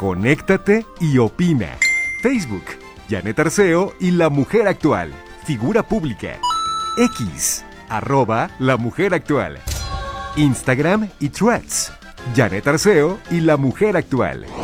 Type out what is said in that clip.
Conéctate y opina. Facebook, Janet Arceo y La Mujer Actual. Figura pública. X, @La Mujer Actual. Instagram y Threads, Janet Arceo y La Mujer Actual.